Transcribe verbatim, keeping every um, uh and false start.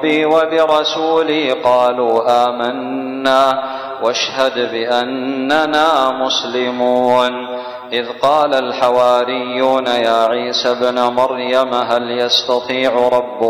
وبرسولي قالوا آمنا واشهد بأننا مسلمون. إذ قال الحواريون يا عيسى ابن مريم هل يستطيع ربك